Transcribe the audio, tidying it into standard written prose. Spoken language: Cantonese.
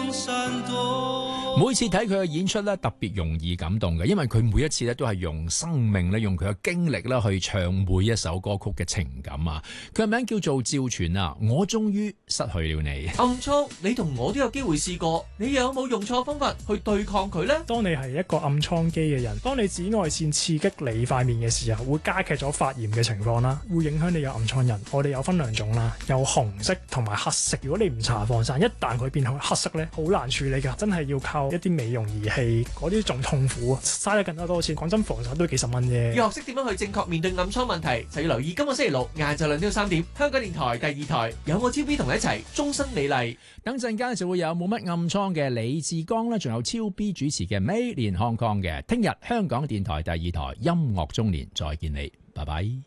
每次睇佢嘅演出咧，特別容易感動嘅，因為佢每一次咧都係用生命咧，用佢嘅經歷咧去唱每一首歌曲嘅情感啊！佢嘅名叫做趙傳啊，我終於失去了你。 暗瘡，你同我都有機會試過，你有冇用錯方法去對抗佢呢？ 當你係一個暗瘡肌嘅人，當你紫外線刺激你塊面嘅時候，會加劇咗發炎嘅情況啦，會影響你有暗瘡人。我哋有分兩種啦，有紅色同埋黑色。如果你唔搽防曬，一旦佢變黑色咧，好難處理㗎，真係要靠一啲美容儀器，嗰啲仲痛苦啊，嘥得更加多錢。講真，防曬都幾十蚊啫。 要學識點樣去正確面對暗瘡問題，就要留意今個星期六晏晝2點到3點，香港電台第2台有我超 B 同你一齊終身美麗。 等陣間就會有冇乜暗瘡嘅李志剛咧，仲有超 B 主持嘅 Made in Hong Kong 嘅。聽日香港電台第2台音樂中年再見你，拜拜。